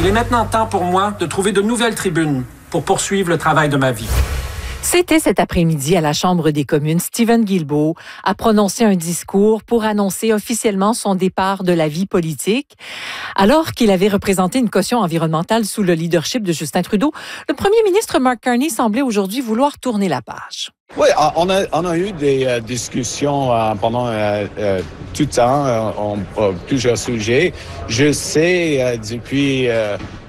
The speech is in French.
Il est maintenant temps pour moi de trouver de nouvelles tribunes pour poursuivre le travail de ma vie. C'était cet après-midi à la Chambre des communes. Stephen Guilbeault a prononcé un discours pour annoncer officiellement son départ de la vie politique. Alors qu'il avait représenté une caution environnementale sous le leadership de Justin Trudeau, le premier ministre Mark Carney semblait aujourd'hui vouloir tourner la page. Oui, on a eu des discussions pendant tout le temps, plusieurs sujets. Je sais depuis